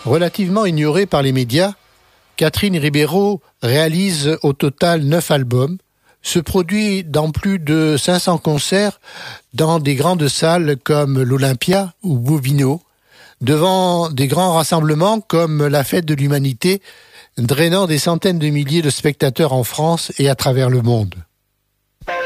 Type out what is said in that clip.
Relativement ignorée par les médias, Catherine Ribeiro réalise au total 9 albums, se produit dans plus de 500 concerts dans des grandes salles comme l'Olympia ou Bovino, devant des grands rassemblements comme la Fête de l'Humanité, drainant des centaines de milliers de spectateurs en France et à travers le monde.